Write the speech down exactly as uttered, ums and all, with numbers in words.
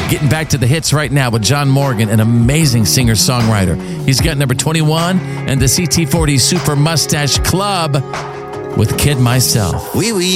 Getting back to the hits right now with John Morgan, an amazing singer-songwriter. He's got number twenty-one and the C T forty Super Mustache Club with Kid Myself. Oui, oui.